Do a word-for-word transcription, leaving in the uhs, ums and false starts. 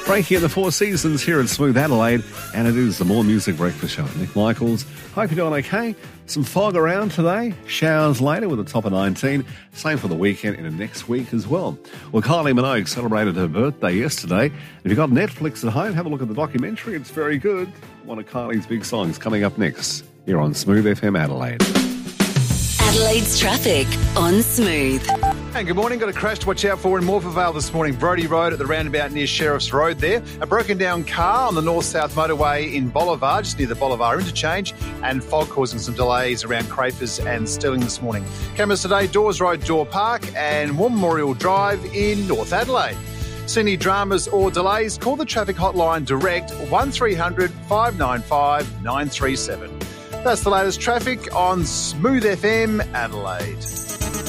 Breaking in the Four Seasons here at Smooth Adelaide, and it is the More Music Breakfast Show. Nick Michaels, hope you're doing okay. Some fog around today, showers later with a top of nineteen. Same for the weekend and next week as well. Well, Kylie Minogue celebrated her birthday yesterday. If you've got Netflix at home, have a look at the documentary. It's very good. One of Kylie's big songs coming up next here on Smooth F M Adelaide. Adelaide's traffic on Smooth. And good morning. Got a crash to watch out for in Morphettvale this morning. Brodie Road at the roundabout near Sheriff's Road there. A broken down car on the north-south motorway in Bolivar, just near the Bolivar interchange, and fog causing some delays around Crafers and Stirling this morning. Cameras today, Dawes Road, Door Park and War Memorial Drive in North Adelaide. See any dramas or delays? Call the traffic hotline direct one three hundred five nine five nine three seven. That's the latest traffic on Smooth F M Adelaide.